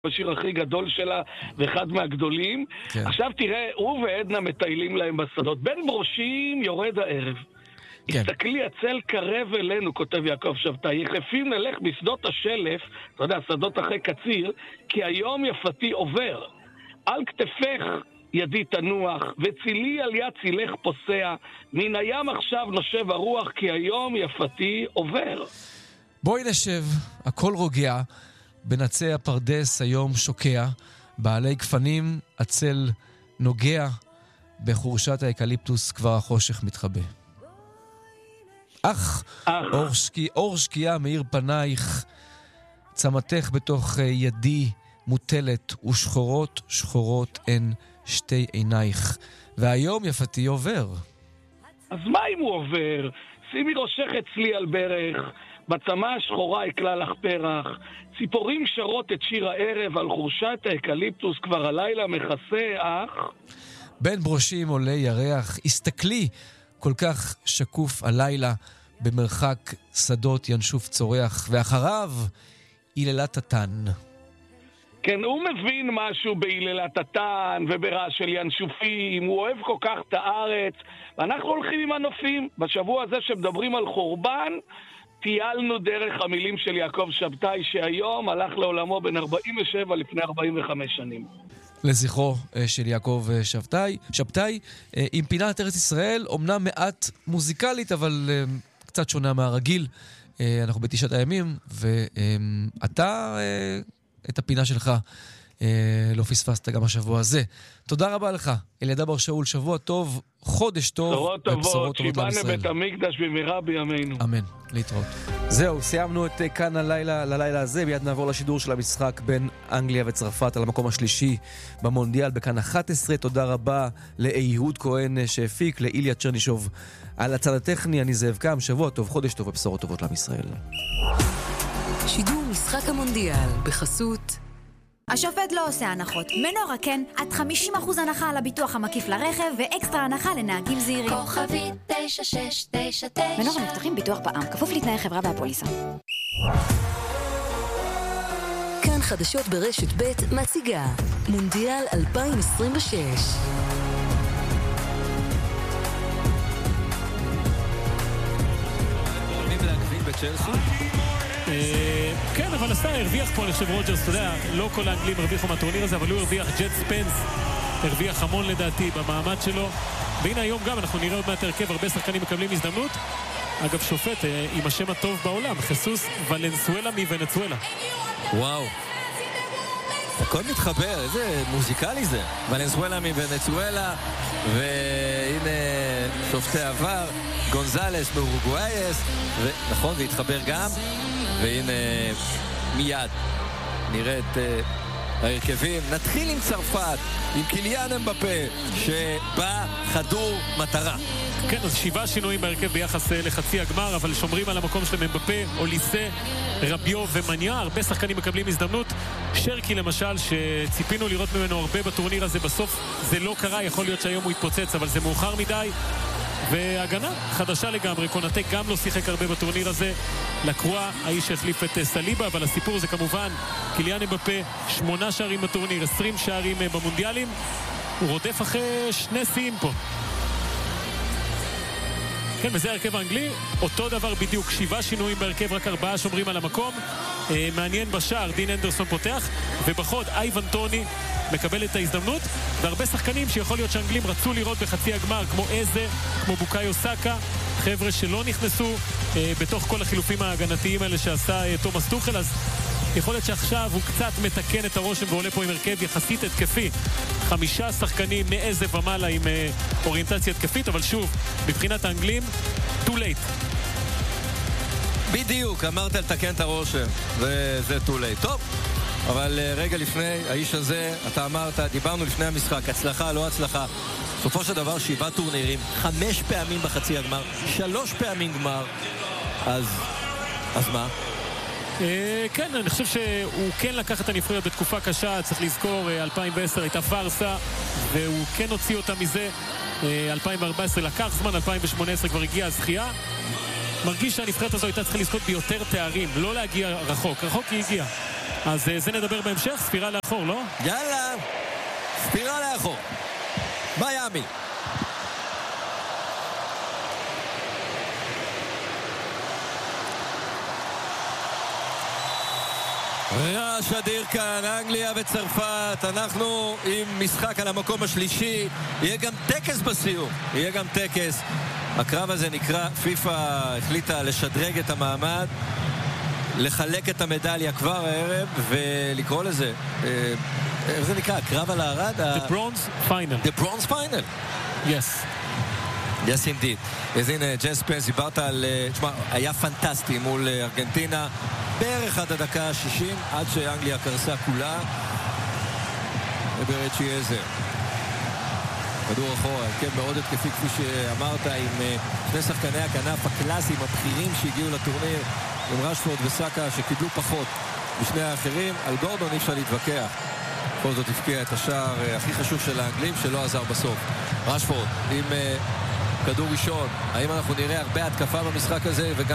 השיר הכי גדול שלה ואחד מהגדולים. כן. עכשיו תראה, הוא ועדנה מטיילים להם בשדות. בין ברושים יורד הערב. כן. הסתכלי הצל קרב אלינו, כותב יעקב שבתאי, יחפים נלך בשדות השלף, אתה יודע, שדות אחרי קציר, כי היום יפתי עובר. על כתפך ידי תנוח, וצילי על יד צילך פוסע, מן הים עכשיו נושב הרוח, כי היום יפתי עובר. בואי נשב, הכל רוגע, בנצי הפרדס היום שוקע, בעלי כפנים הצל נוגע, בחורשת האקליפטוס כבר החושך מתחבא. אך אור שקיעה מאיר פנייך, צמתך בתוך ידי מוטלת, ושחורות שחורות הן שתי עינייך, והיום יפתי עובר. אז מה אם הוא עובר? שימי ראשך אצלי על ברך, בצמה השחורה יקלה לך פרח, ציפורים שרות את שיר הערב, על חורשת האקליפטוס כבר הלילה מכסה, אך... בין ברושים עולה ירח, הסתכלי כל כך שקוף הלילה, במרחק שדות ינשוף צורח, ואחריו היללת התן. כן, הוא מבין משהו בהיללת התן וברעש של ינשופים, הוא אוהב כל כך את הארץ, ואנחנו הולכים עם הנופים. בשבוע הזה שמדברים על חורבן, טיילנו דרך המילים של יעקב שבתאי, שהיום הלך לעולמו בן 47 לפני 45 שנים. לזכרו של יעקב שבתאי, עם פינת ארץ ישראל, אומנם מעט מוזיקלית, אבל קצת שונה מהרגיל. אנחנו בתשעת הימים, ואתה, את הפינה שלך, לא פספסת גם השבוע הזה. תודה רבה לך, אלידע בר שאול, שבוע טוב, חודש טוב, ובשורות טובות לעם ישראל. שיבנה בית המקדש במהרה בימינו. אמן, להתראות. זהו, סיימנו את כאן ללילה הזה, מיד נעבור לשידור של המשחק בין אנגליה וצרפת על המקום השלישי במונדיאל בכאן 11. תודה רבה לאיהוד כהן שהפיק, לאיליה צ'רנישוב על הצד הטכני. אני זאב קם, שבוע טוב, חודש טוב ובשורות טובות לעם ישראל. שידור משחק המונדיאל בחסות השופט לא עושה הנחות. מנורה כן, עד 50% הנחה על הביטוח המקיף לרכב ואקסטרה הנחה לנהגים זהירים. כוכבי 9699. מנורה מבטחים ביטוח בע"מ, כפוף לתנאי חברה והפוליסה. כאן חדשות ברשת ב' מציגה מונדיאל 2026. מי להגביל בצ'לסי? כן, אבל הסטאר הרוויח פה, אני חושב רוג'רס, אתה יודע, לא כל האנגלים הרוויחו מהטורניר הזה, אבל הוא הרוויח, ג'ט ספנס הרוויח המון לדעתי במעמד שלו, והנה היום גם אנחנו נראה עוד מעט הרכב, הרבה שחקנים מקבלים הזדמנות. אגב, שופט עם השם הטוב בעולם, חסוס ולנסואלה מוונצואלה. וואו, הכל מתחבר, איזה מוזיקלי זה. ולנסואלה מוונצואלה, והנה שופטי עבר, גונזלס מאורוגואייס, נכון, זה התחבר גם, והנה מיד נראה את ההרכבים. נתחיל עם צרפת, עם קיליאן אמבפה, שבא חדור מטרה. כן, אז 7 שינויים בהרכב ביחס לחצי הגמר, אבל שומרים על המקום שלהם אמבפה, אוליסה, רביו ומניה. הרבה שחקנים מקבלים הזדמנות. שרקי למשל, שציפינו לראות ממנו הרבה בטורניר הזה, בסוף זה לא קרה, יכול להיות שהיום הוא יתפוצץ, אבל זה מאוחר מדי. והגנה חדשה לגמרי, קונטה גם לא שיחק הרבה בטורניר הזה, לקרואה האיש שהחליף את סליבה, אבל הסיפור זה כמובן קיליאן אמבפה, 8 שערים בטורניר, 20 שערים במונדיאלים, הוא רודף אחרי 2 שיאים פה. כן, וזה הרכב האנגלי, אותו דבר בדיוק, 7 שינויים בהרכב, רק 4 שומרים על המקום. מעניין בשער, דין אנדרסון פותח, ובחוד אייבן טוני מקבל את ההזדמנות, והרבה שחקנים שיכול להיות שאנגלים רצו לראות בחצי הגמר, כמו איזה, כמו בוקאיו סאקה, חבר'ה שלא נכנסו בתוך כל החילופים ההגנתיים האלה שעשה תומאס טוחל, אז יכול להיות שעכשיו הוא קצת מתקן את הרושם ועולה פה עם הרכב יחסית התקפי. 5 שחקנים מאיזה ומעלה עם אוריינטציה התקפית, אבל שוב, מבחינת האנגלים, too late. בדיוק, אמרת לתקן את הרושם, וזה too late. טוב, אבל רגע לפני, האיש הזה, אתה אמרת, דיברנו לפני המשחק, הצלחה, לא הצלחה. בסופו של דבר 7 טורנירים, 5 פעמים בחצי הגמר, 3 פעמים גמר, אז מה? כן, אני חושב שהוא כן לקח את הנבחרת בתקופה קשה, צריך לזכור, 2010 הייתה פרסה, והוא כן הוציא אותה מזה, 2014 לקח זמן, 2018 כבר הגיעה הזכייה. מרגיש שהנבחרת הזו הייתה צריכה לזכות ביותר תארים, לא להגיע רחוק היא הגיעה. אז זה נדבר בהמשך, ספירה לאחור, לא? יאללה, ספירה לאחור. מיאמי. רעש אדיר כאן, אנגליה וצרפת. אנחנו עם משחק על המקום השלישי. יהיה גם טקס בסיום. יהיה גם טקס. הקרב הזה נקרא, פיפה החליטה לשדרג את המעמד, לחלק את המדליה כבר הערב ולקרוא לזה, איך זה נקרא? הקרב על הארד? The Bronze Final. The Bronze Final. Yes. Yes indeed. אז הנה, ג'ס פנס, דיברת על... תשמע, היה פנטסטי מול ארגנטינה בערך עד הדקה ה-60, עד שאנגליה קרסה כולה. וברצ'י עזר. כדור אחורה, כן, מאוד התקפי כפי שאמרת, עם שני שחקני הכנף הקלאסיים הבכירים שהגיעו לטורניר, עם רשפורד וסאקה שקיבלו פחות בשני האחרים. על גורדון אי אפשר להתווכח. בכל זאת הפקיע את השער הכי חשוב של האנגלים שלא עזר בסוף. רשפורד עם כדור ראשון. האם אנחנו נראה הרבה התקפה במשחק הזה וגם